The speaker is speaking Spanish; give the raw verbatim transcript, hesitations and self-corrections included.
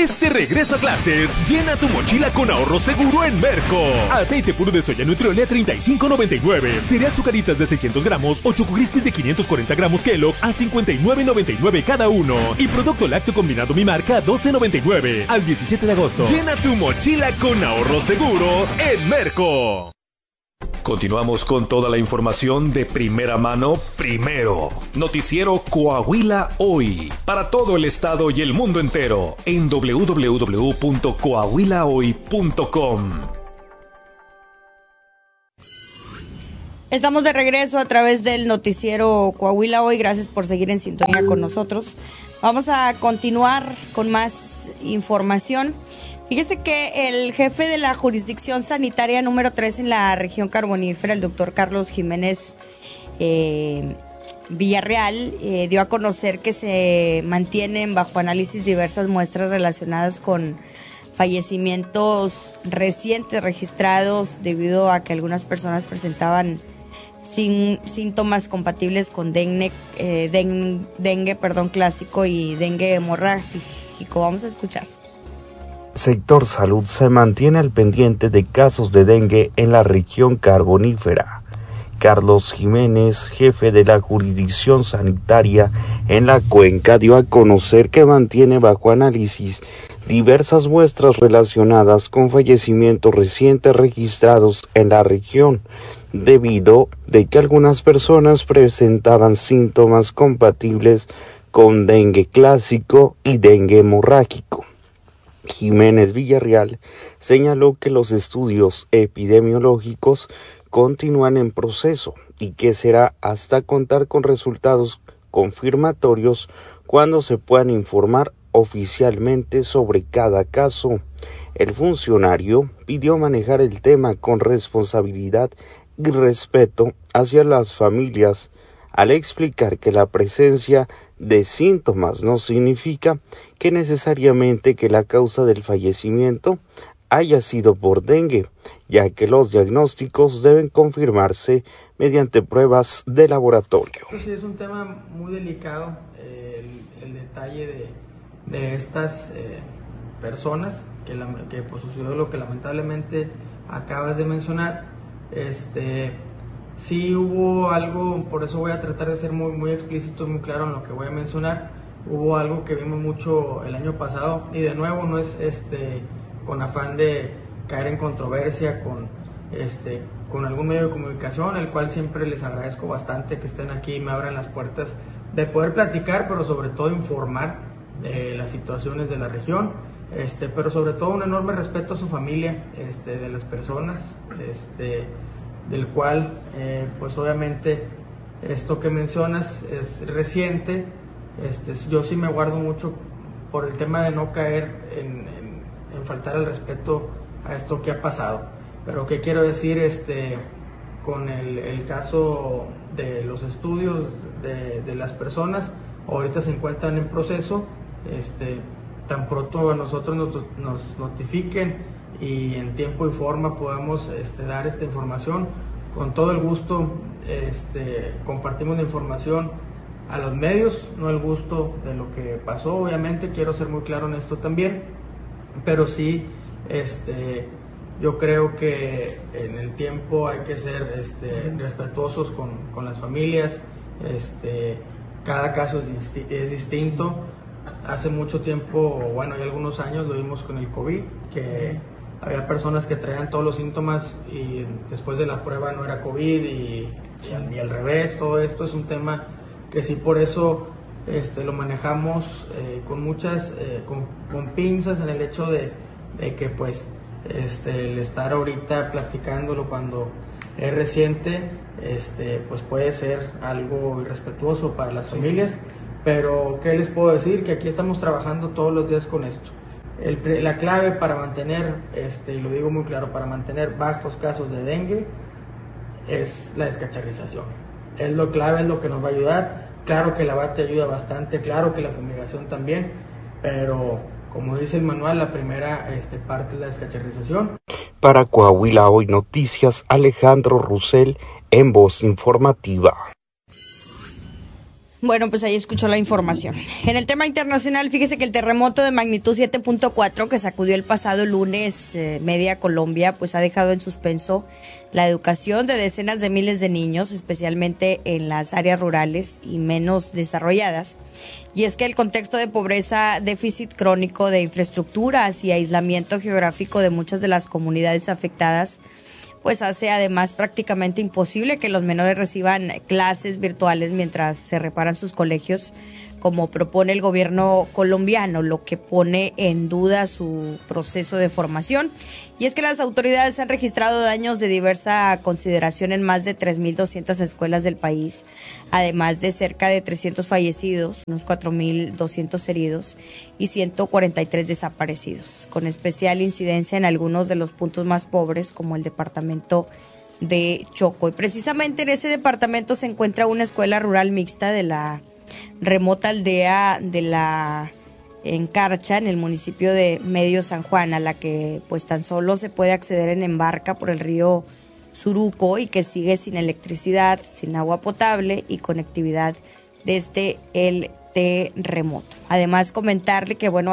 Este regreso a clases, llena tu mochila con ahorro seguro en Merco. Aceite puro de soya Nutrioli a treinta y cinco noventa y nueve. Cereal Zucaritas de seiscientos gramos o Choco Crispies de quinientos cuarenta gramos Kellogg's a cincuenta y nueve noventa y nueve cada uno. Y producto lácteo combinado Mi Marca a doce noventa y nueve. Al diecisiete de agosto. Llena tu mochila con ahorro seguro en Merco. Continuamos con toda la información de primera mano, primero. Noticiero Coahuila Hoy. Para todo el estado y el mundo entero. En doble u doble u doble u punto coahuila hoy punto com. Estamos de regreso a través del noticiero Coahuila Hoy. Gracias por seguir en sintonía con nosotros. Vamos a continuar con más información. Fíjese que el jefe de la jurisdicción sanitaria número tres en la región carbonífera, el doctor Carlos Jiménez eh, Villarreal, eh, dio a conocer que se mantienen bajo análisis diversas muestras relacionadas con fallecimientos recientes registrados debido a que algunas personas presentaban sin, síntomas compatibles con dengue, eh, dengue, dengue perdón, clásico y dengue hemorrágico. Vamos a escuchar. Sector Salud se mantiene al pendiente de casos de dengue en la región carbonífera. Carlos Jiménez, jefe de la jurisdicción sanitaria en la cuenca, dio a conocer que mantiene bajo análisis diversas muestras relacionadas con fallecimientos recientes registrados en la región, debido de que algunas personas presentaban síntomas compatibles con dengue clásico y dengue hemorrágico. Jiménez Villarreal señaló que los estudios epidemiológicos continúan en proceso y que será hasta contar con resultados confirmatorios cuando se puedan informar oficialmente sobre cada caso. El funcionario pidió manejar el tema con responsabilidad y respeto hacia las familias, al explicar que la presencia de síntomas no significa que necesariamente que la causa del fallecimiento haya sido por dengue, ya que los diagnósticos deben confirmarse mediante pruebas de laboratorio. Sí, es un tema muy delicado, eh, el, el detalle de, de estas eh, personas, que, la, que pues, sucedió lo que lamentablemente acabas de mencionar. Este... Sí hubo algo, por eso voy a tratar de ser muy, muy explícito y muy claro en lo que voy a mencionar. Hubo algo que vimos mucho el año pasado, y de nuevo no es este con afán de caer en controversia con, este, con algún medio de comunicación, el cual siempre les agradezco bastante que estén aquí y me abran las puertas de poder platicar, pero sobre todo informar de las situaciones de la región, este, pero sobre todo un enorme respeto a su familia, este, de las personas, este, del cual eh, pues obviamente esto que mencionas es reciente. Este, yo sí me guardo mucho por el tema de no caer en, en, en faltar el respeto a esto que ha pasado, pero qué quiero decir este con el, el caso de los estudios de, de las personas, ahorita se encuentran en proceso, este, tan pronto a nosotros nos, nos notifiquen y en tiempo y forma podamos este, dar esta información, con todo el gusto este, compartimos la información a los medios, no el gusto de lo que pasó, obviamente quiero ser muy claro en esto también, pero sí este, yo creo que en el tiempo hay que ser este, respetuosos con, con las familias, este, cada caso es, disti- es distinto. Hace mucho tiempo, bueno, ya algunos años lo vimos con el COVID, que había personas que traían todos los síntomas y después de la prueba no era COVID y, y, al, y al revés. Todo esto es un tema que sí, por eso este, lo manejamos eh, con muchas, eh, con, con pinzas, en el hecho de, de que pues este, el estar ahorita platicándolo cuando es reciente, este, pues puede ser algo irrespetuoso para las familias, pero ¿qué les puedo decir? Que aquí estamos trabajando todos los días con esto. El, la clave para mantener, este, y lo digo muy claro, para mantener bajos casos de dengue es la descacharrización. Es lo clave, es lo que nos va a ayudar. Claro que la bate ayuda bastante, claro que la fumigación también, pero como dice el manual, la primera este, parte es la descacharrización. Para Coahuila Hoy Noticias, Alejandro Russell en Voz Informativa. Bueno, pues ahí escuchó la información. En el tema internacional, fíjese que el terremoto de magnitud siete punto cuatro que sacudió el pasado lunes eh, media Colombia, pues ha dejado en suspenso la educación de decenas de miles de niños, especialmente en las áreas rurales y menos desarrolladas. Y es que el contexto de pobreza, déficit crónico de infraestructuras y aislamiento geográfico de muchas de las comunidades afectadas, pues hace además prácticamente imposible que los menores reciban clases virtuales mientras se reparan sus colegios, como propone el gobierno colombiano, lo que pone en duda su proceso de formación. Y es que las autoridades han registrado daños de diversa consideración en más de tres mil doscientas escuelas del país, además de cerca de trescientos fallecidos, unos cuatro mil doscientos heridos y ciento cuarenta y tres desaparecidos, con especial incidencia en algunos de los puntos más pobres, como el departamento de Chocó. Y precisamente en ese departamento se encuentra una escuela rural mixta de la remota aldea de la Encarcha, en el municipio de Medio San Juan, a la que pues tan solo se puede acceder en embarca por el río Suruco y que sigue sin electricidad, sin agua potable y conectividad desde el terremoto. Además, comentarle que bueno,